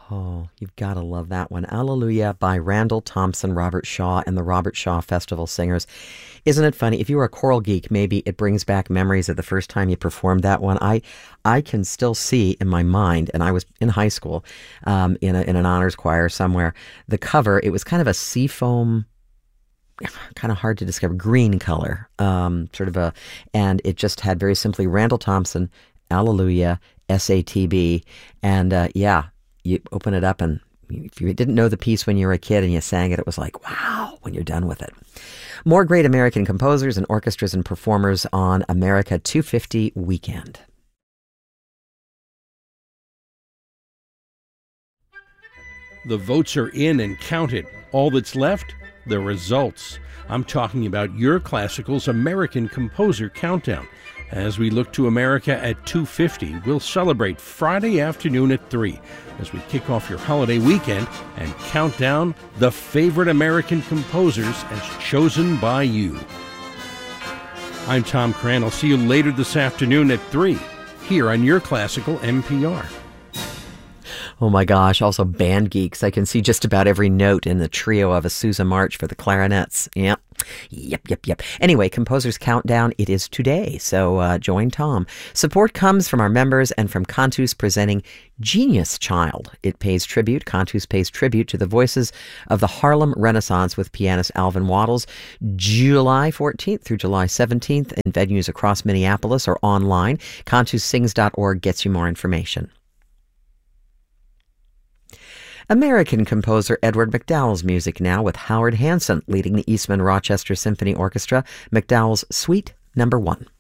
Oh, you've got to love that one. Alleluia by Randall Thompson, Robert Shaw, and the Robert Shaw Festival Singers. Isn't it funny? If you were a choral geek, maybe it brings back memories of the first time you performed that one. I can still see in my mind, and I was in high school in an honors choir somewhere, the cover, it was kind of a seafoam, kind of hard to describe, green color, and it just had very simply Randall Thompson, Alleluia, SATB, and you open it up, and if you didn't know the piece when you were a kid and you sang it, it was like, wow, when you're done with it. More great American composers and orchestras and performers on America 250 Weekend. The votes are in and counted. All that's left, the results. I'm talking about Your Classical's American Composer Countdown. As we look to America at 2:50, we'll celebrate Friday afternoon at 3 as we kick off your holiday weekend and count down the favorite American composers as chosen by you. I'm Tom Cran. I'll see you later this afternoon at 3 here on Your Classical NPR. Oh my gosh, also band geeks. I can see just about every note in the trio of a Sousa March for the clarinets. Yep. Anyway, Composer's Countdown, it is today, so join Tom. Support comes from our members and from Cantus presenting Genius Child. It pays tribute, Cantus pays tribute to the voices of the Harlem Renaissance with pianist Alvin Wattles, July 14th through July 17th in venues across Minneapolis or online. CantusSings.org gets you more information. American composer Edward McDowell's music now with Howard Hanson leading the Eastman Rochester Symphony Orchestra, McDowell's Suite No. 1.